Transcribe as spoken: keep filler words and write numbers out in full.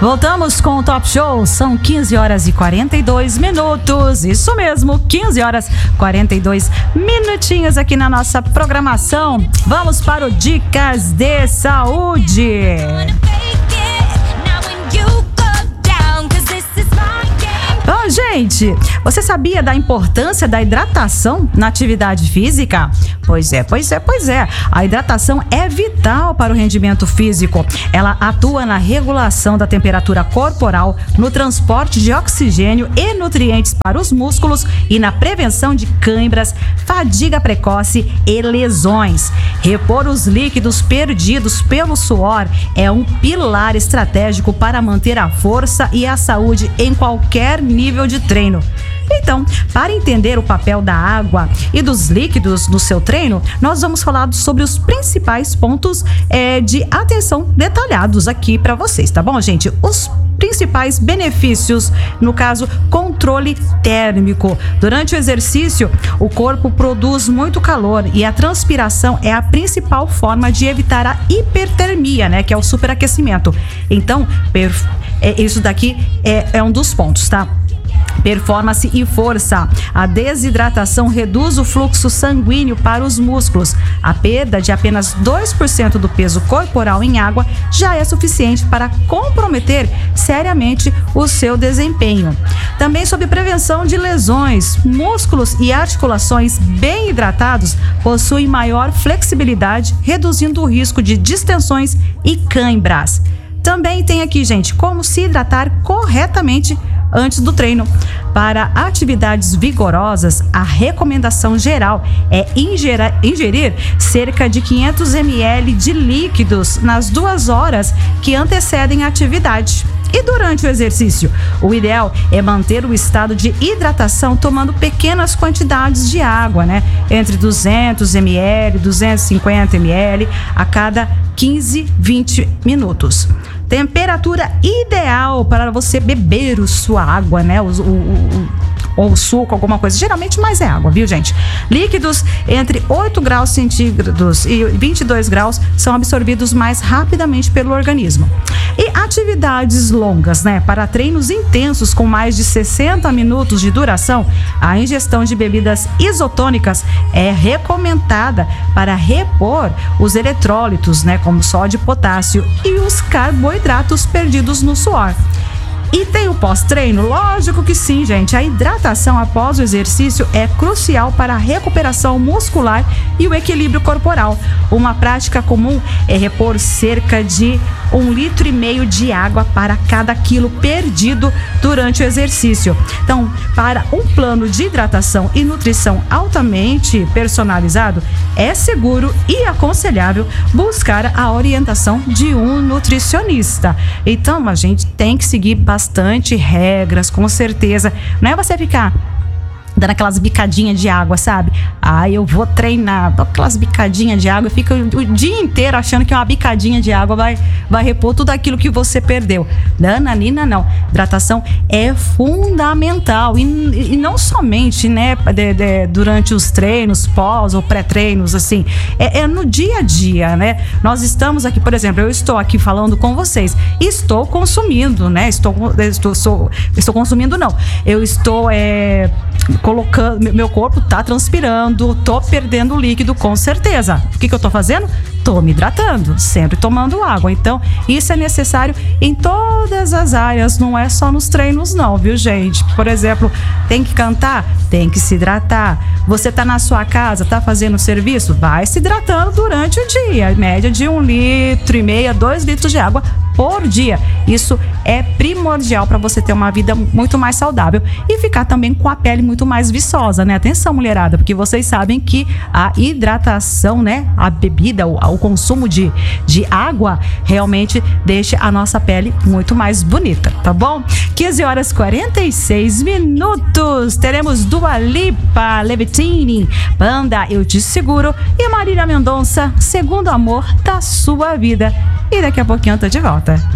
Voltamos com o Top Show, são quinze horas e quarenta e dois minutos, isso mesmo, quinze horas e quarenta e dois minutinhos aqui na nossa programação. Vamos para o Dicas de Saúde. Bom, gente, você sabia da importância da hidratação na atividade física? Pois é, pois é, pois é. A hidratação é vital para o rendimento físico. Ela atua na regulação da temperatura corporal, no transporte de oxigênio e nutrientes para os músculos e na prevenção de cãibras, fadiga precoce e lesões. Repor os líquidos perdidos pelo suor é um pilar estratégico para manter a força e a saúde em qualquer nível de treino. Então, para entender o papel da água e dos líquidos no seu treino, nós vamos falar sobre os principais pontos é, de atenção detalhados aqui para vocês, tá bom, gente? Os principais benefícios, no caso, controle térmico. Durante o exercício, o corpo produz muito calor e a transpiração é a principal forma de evitar a hipertermia, né? Que é o superaquecimento. Então, perf- é, isso daqui é, é um dos pontos, tá? Performance e força. A desidratação reduz o fluxo sanguíneo para os músculos. A perda de apenas dois por cento do peso corporal em água já é suficiente para comprometer seriamente o seu desempenho. Também sobre prevenção de lesões. Músculos e articulações bem hidratados possuem maior flexibilidade, reduzindo o risco de distensões e cãibras. Também tem aqui, gente, como se hidratar corretamente antes do treino. Para atividades vigorosas, a recomendação geral é ingerir, ingerir cerca de quinhentos mililitros de líquidos nas duas horas que antecedem a atividade. E durante o exercício, o ideal é manter o estado de hidratação tomando pequenas quantidades de água, né? Entre duzentos mililitros, duzentos e cinquenta mililitros a cada quinze, vinte minutos. Temperatura ideal para você beber a sua água, né? O, o, o, ou suco, alguma coisa. Geralmente mais é água, viu, gente? Líquidos entre oito graus centígrados e vinte e dois graus são absorvidos mais rapidamente pelo organismo. E atividades longas, né? Para treinos intensos com mais de sessenta minutos de duração, a ingestão de bebidas isotônicas é recomendada para repor os eletrólitos, né? Como sódio e potássio e os carboidratos perdidos no suor. E tem o pós-treino? Lógico que sim, gente. A hidratação após o exercício é crucial para a recuperação muscular e o equilíbrio corporal. Uma prática comum é repor cerca de um litro e meio de água para cada quilo perdido durante o exercício. Então, para um plano de hidratação e nutrição altamente personalizado, é seguro e aconselhável buscar a orientação de um nutricionista. Então, a gente tem que seguir bastante bastante regras, com certeza. Não é você ficar dando aquelas bicadinhas de água, sabe? Ah, eu vou treinar, aquelas bicadinhas de água, fica o dia inteiro achando que uma bicadinha de água vai, vai repor tudo aquilo que você perdeu. Nananina, não. Hidratação é fundamental e, e não somente, né, de, de, durante os treinos, pós ou pré-treinos, assim, é, é no dia a dia, né? Nós estamos aqui, por exemplo, eu estou aqui falando com vocês, estou consumindo, né? Estou, estou, sou, estou consumindo, não. Eu estou, é, colocando, meu corpo tá transpirando, tô perdendo líquido com certeza. O que que eu tô fazendo? Tô me hidratando, sempre tomando água. Então, isso é necessário em todas as áreas, não é só nos treinos não, viu, gente? Por exemplo, tem que cantar? Tem que se hidratar. Você tá na sua casa, tá fazendo serviço? Vai se hidratando durante o dia. Média de um litro e meio, dois litros de água por dia. Isso é primordial para você ter uma vida muito mais saudável e ficar também com a pele muito mais viçosa, né? Atenção, mulherada, porque vocês sabem que a hidratação, né? A bebida, o, o consumo de, de água realmente deixa a nossa pele muito mais bonita, tá bom? quinze horas e quarenta e seis minutos. Teremos Dua Lipa, Levitine, Banda Eu Te Seguro e Marília Mendonça, Segundo Amor da Sua Vida. E daqui a pouquinho eu tô de volta.